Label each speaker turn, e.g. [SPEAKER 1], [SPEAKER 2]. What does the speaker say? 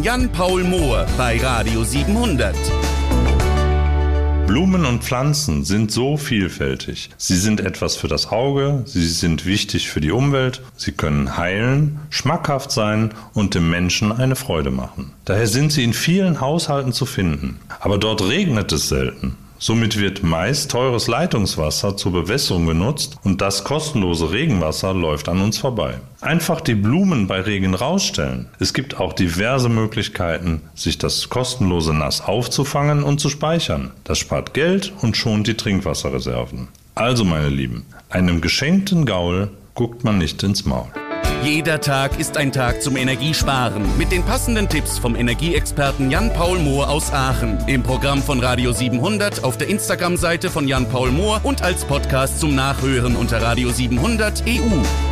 [SPEAKER 1] Jan-Paul Mohr bei Radio 700.
[SPEAKER 2] Blumen und Pflanzen sind so vielfältig. Sie sind etwas für das Auge, sie sind wichtig für die Umwelt, sie können heilen, schmackhaft sein und dem Menschen eine Freude machen. Daher sind sie in vielen Haushalten zu finden. Aber dort regnet es selten. Somit wird meist teures Leitungswasser zur Bewässerung genutzt und das kostenlose Regenwasser läuft an uns vorbei. Einfach die Blumen bei Regen rausstellen. Es gibt auch diverse Möglichkeiten, sich das kostenlose Nass aufzufangen und zu speichern. Das spart Geld und schont die Trinkwasserreserven. Also meine Lieben, einem geschenkten Gaul guckt man nicht ins Maul.
[SPEAKER 1] Jeder Tag ist ein Tag zum Energiesparen. Mit den passenden Tipps vom Energieexperten Jan-Paul Mohr aus Aachen. Im Programm von Radio 700, auf der Instagram-Seite von Jan-Paul Mohr und als Podcast zum Nachhören unter Radio 700 EU.